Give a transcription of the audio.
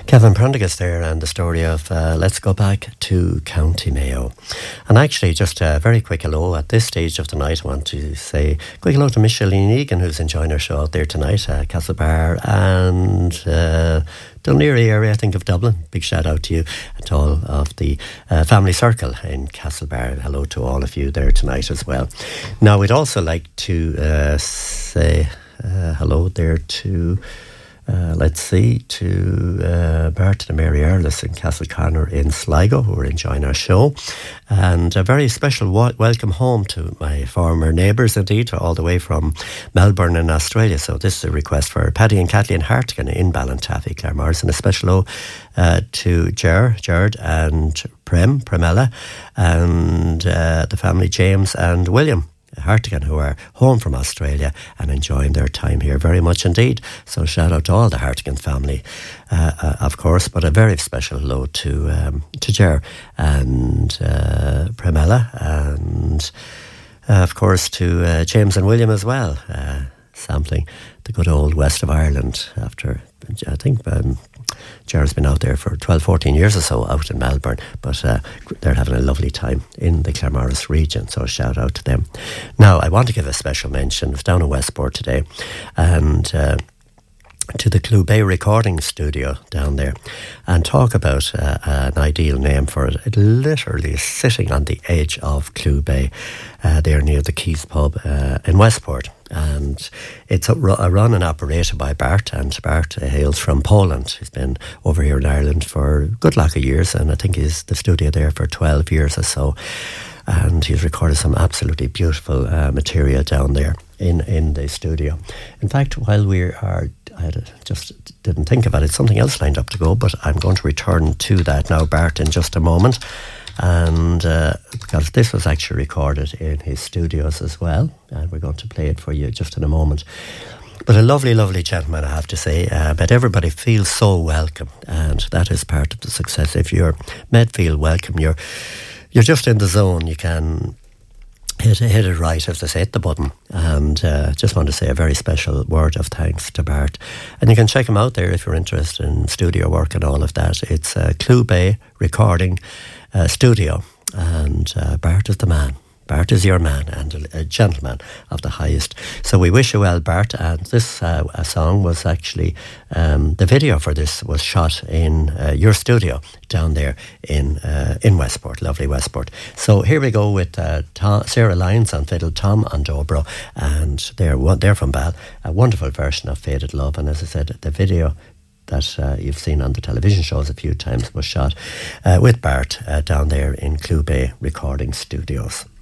Kevin Prendergast there, and the story of Let's Go Back to County Mayo. And actually, just a very quick hello at this stage of the night. I want to say quick hello to Micheline Egan, who's enjoying her show out there tonight, Castlebar and Dunleary area, I think, of Dublin. Big shout out to you and to all of the family circle in Castlebar. Hello to all of you there tonight as well. Now, we'd also like to say hello there to Bart and Mary Earlis in Castleconnor in Sligo, who are enjoying our show. And a very special welcome home to my former neighbours, indeed, all the way from Melbourne in Australia. So this is a request for Paddy and Kathleen Hartigan in Ballintaffy, Claremorris, and a special to Jared and Premella, and the family James and William Hartigan, who are home from Australia and enjoying their time here very much indeed. So shout out to all the Hartigan family, of course, but a very special hello to Ger and Premella, and of course to James and William as well, sampling the good old west of Ireland after, I think, Ger's been out there for 12, 14 years or so out in Melbourne, but they're having a lovely time in the Claremorris region, so a shout out to them. Now, I want to give a special mention. I was down in Westport today, and to the Clew Bay recording studio down there, and talk about an ideal name for it. It literally is sitting on the edge of Clew Bay, there near the Keys pub in Westport. And it's run and operated by Bart, and Bart hails from Poland. He's been over here in Ireland for a good lack of years, and I think he's the studio there for 12 years or so. And he's recorded some absolutely beautiful material down there in the studio. In fact, while just didn't think about it, something else lined up to go, but I'm going to return to that now, Bart, in just a moment. And because this was actually recorded in his studios as well, and we're going to play it for you just in a moment. But a lovely, lovely gentleman, I have to say. But everybody feels so welcome, and that is part of the success. If you're made feel welcome, you're just in the zone. You can hit it right, as they say, hit the button. And just want to say a very special word of thanks to Bart. And you can check him out there if you're interested in studio work and all of that. It's Clew Bay Recording Studio, and Bart is the man. Bart is your man, and a gentleman of the highest. So we wish you well, Bart. And this song was actually, the video for this was shot in your studio down there in Westport, lovely Westport. So here we go with Sarah Lyons on fiddle, Tom on dobro, and they're from Bal, a wonderful version of Faded Love. And as I said, the video that you've seen on the television shows a few times was shot with Bart down there in Clew Bay Recording Studios.